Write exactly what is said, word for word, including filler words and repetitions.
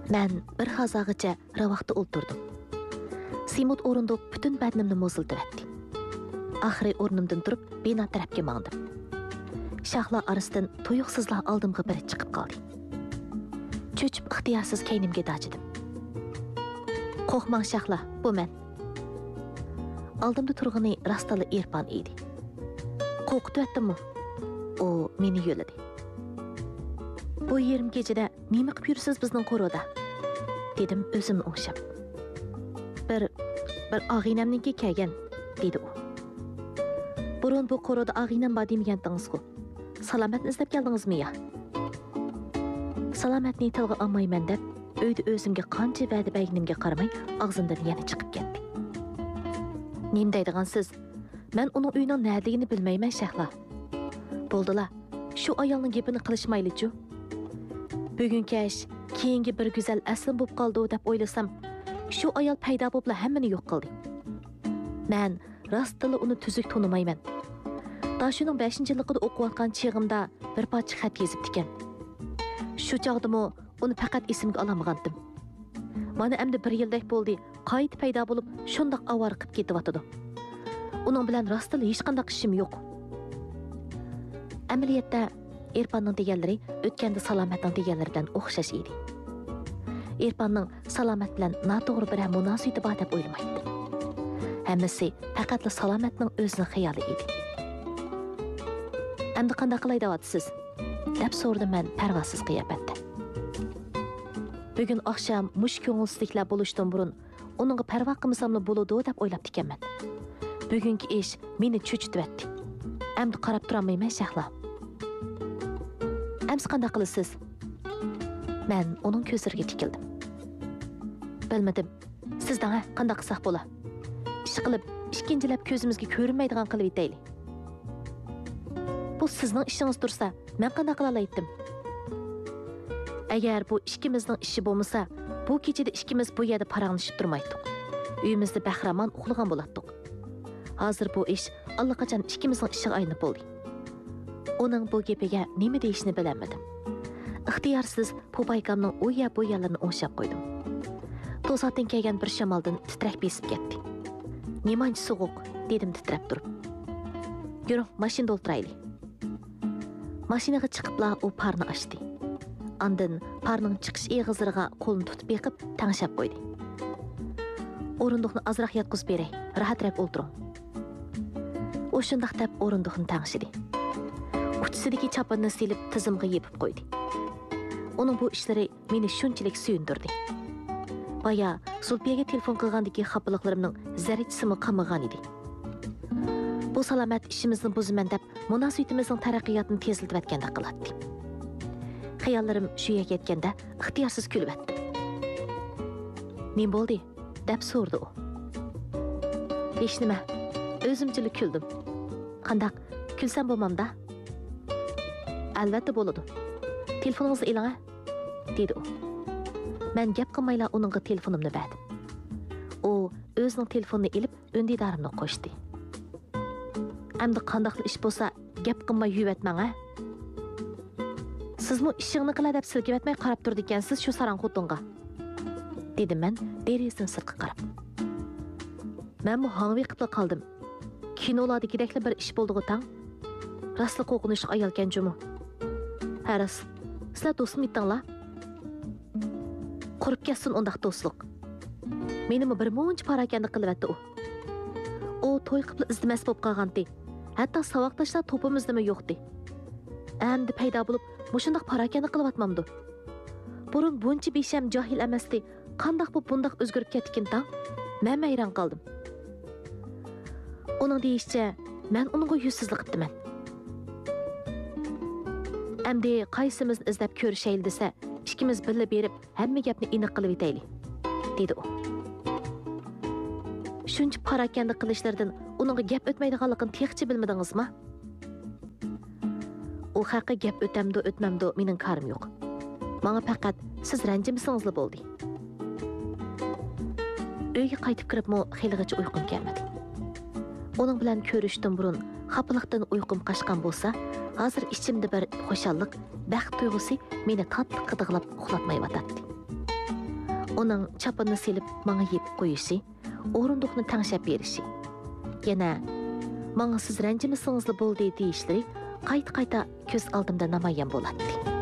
Mən bir hazağıca ravaqda o'ltirdim. Simut o'rindiq butun badnimni mo'zildiratdi. Oxiri o'rnimdan turib, bino tarafga mangdim. Shahla arasidan tuyuqsizla oldimga biri chiqib qoldi. Cho'chib ixtiyorsiz kaynimga dachidim. Qo'rqmang Shahla, bu men. Oldimda turg'ani rostali Erpon edi. Qo'rqityaptimi? O meni yo'ladi. Bu yerim kechada nima qilib yursiz bizning qo'roda? Dedim o'zimni o'ngshab. Bir bir og'inamniki kelgan, dedi u. Burun bu qo'roda og'inam bor demagandingiz-ku. Salomatni izlab keldingizmi ya? Salomatni tilga olmayman deb, uyda o'zimga qancha va'da berganimga qaramay, og'zimdan yana chiqib ketdi. Nim deydigansiz? Men uning uyining nadaligini bilmayman, Shahla. Bo'ldila. Shu ayolning gapini qilishmayli-chu. Bugun kech, keyingi bir go'zal aslim bo'lib qoldi deb o'ylasam, shu ayol paydo bo'lib hammani yo'q qildi. Men rostila uni tuzuk tonimayman. Dashuning beshinchi yilligida o'qiyotgan chig'imda bir parcha xat yozib ekan. Shu chog'dimi uni faqat esimga olamagandim. Mana endi bir yildek bo'ldi, qayta paydo bo'lib, shundoq avor qilib ketyotdi. Uning bilan rostila hech qanday ishim yo'q. Amaliyotda Erpanning deganlari o'tganda Salomatning deganlaridan o'xshash edi. Erpanning Salomat bilan noto'g'ri bir munosabati bor deb o'ylamaydi. Hammasi faqatla Salomatning o'zining xayoli edi. Endi qanday qilay deyapsiz? deb so'radim men parvosiz qiyofatda. Bugun oqsham mush ko'ngilsizliklar bo'lishdan burun uningga parvo qilmasamli bo'ladi deb o'ylab ekanman. Bugungi ish meni cho'chityapti. Endi qarab turolmayman Shahla. Ems qanday qilasiz? Men uning ko'zlariga tikildim. Bilmadim. Sizdan qanday qilsak bo'la? Ish qilib, ikkinchilab ko'zimizga ko'rinmaydigan qilib etaylik. Bu sizning ishingiz tursa, men qanday qila olaydim? Agar bu ikkimizning ishi bo'lmasa, bu kechada ikkimiz bu yerda paranglashib turmaydik. Uyimizda bahramon uxlagan bo'lardik. Hozir bu ish allaqachon ikkimizning ishiga aylanib bo'ldi. Uning bu gapiga nima deyishni bilamadim. Ixtiyorsiz Pobaykamning u ya bu yerlarni o'ngshab qo'ydim. To'satdan kelgan bir shamoldan titrak besib ketdi. "Nimanchi sovuq?" dedim titrab turib. "Yuring, mashinada o'tiraylik." Mashinaga chiqibla u parni ochdi. Ondan parning chiqish eg'izlariga qo'lini tutib yiqib, tangshab qo'ydi. "O'rindiqni azroq yotqizib beray, rahatroq o'tiring." U shundoq deb o'rindiqni tangshidi. Uchsidagi chapanni silib tizimga yepib qo'ydi. Uning bu ishlari meni shunchalik suyundirdi. Baya Zulfiyaga telefon qilgandagi xafaliklarimning zarrachasimi qamagan edi. Bu Salomat ishimizni buzaman deb munosabatimizning taraqqiyotini tezlatayotganda qiladi. Xayollarim shu yerga yetganda ixtiyorsiz kulib etdim. "Nim bo'ldi?" deb so'rdi u. "Hech nima, o'zimchilik kuldim." "Qandaq kulsam bo'lmamda?" "Albatta bo'ladi. Telefoningizni iling-a?" dedi u. Men gap qilmayla uningga telefonimni berdim. U o'zining telefonini ilib, undidarimni qo'shdi. "Endi qandaq ish bo'lsa, gap qilmay yuvatmang-a. Sizmi ishingni qila deb silkib etmay qarab turdi ekansiz shu saran xotinga." dedim men derazadan sirtqa qarab. Men bu hangvi qilib qoldim. Kinolarda kerakli bir ish bo'ldi o'tang. Rostli qo'rqinchli ayol ekan-jumi. Haras, sizlar do'stim etdinglar? Qurib ketsin undaq do'stlik. Menimi bir muncha parakanda qilyapti u. U to'y qilib izdimas bo'lib qolgandi. Hatto savoqdoshlar topimizdimi yo'qdi. Endi paydo bo'lib, mushundaq parakanda qilyapmamdi. Burun buncha besham johil emasdi. Qandaq bu bundaq o'zgarib ketgan-ta? Men hayron qoldim. Uning deyishicha, men uningga yuzsizlik qildim. Endi qaysimizni izlab ko'rishaylik desa, ikkimiz birga berib, hamma gapni aniq qilib etaylik, dedi u. Shuncha parakanda qilishlardan uningga gap o'tmaydiganligini texchi bilmadingizmi? U haqqa gap o'tamdi, o'tmamdi, mening qarim yo'q. Menga faqat siz ranjimisingizli bo'ldi. Uyga qaytib kiribmi, xeligacha uyqum kelmadi. Uning bilan ko'rishdan burun xafalikdan uyqum qochgan bo'lsa, hozir ichimda bir xo'shallik, baxt tuyg'usi meni tatli qidig'lab uxlatmayotdi. uning chapini selib manga yepib qo'yishi, o'rindiqni tangshab berishi. Yana manga siz ranjimisingizli bo'ldi deyishlari qayta-qayta ko'z oldimda namoyon bo'ladi.